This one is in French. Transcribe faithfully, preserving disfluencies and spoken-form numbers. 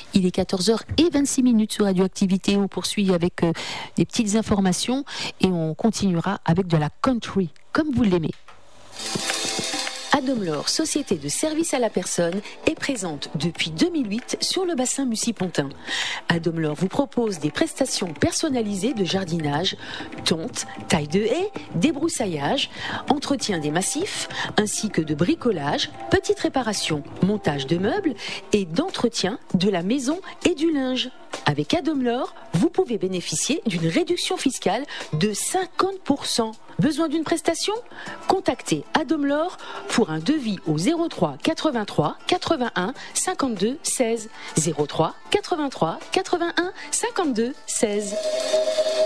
Il est quatorze heures vingt-six minutes sur Radioactivité. On poursuit avec euh, des petites informations et on continuera avec de la country, comme vous l'aimez. Adomlor, société de service à la personne, est présente depuis deux mille huit sur le bassin Mussy-Pontin. Adomlor vous propose des prestations personnalisées de jardinage, tonte, taille de haies, débroussaillage, entretien des massifs, ainsi que de bricolage, petites réparations, montage de meubles et d'entretien de la maison et du linge. Avec Adomlor, vous pouvez bénéficier d'une réduction fiscale de cinquante pour cent. Besoin d'une prestation ? Contactez Adomlor pour un devis au zéro trois quatre-vingt-trois quatre-vingt-un cinquante-deux seize. zéro trois quatre-vingt-trois quatre-vingt-un cinquante-deux seize.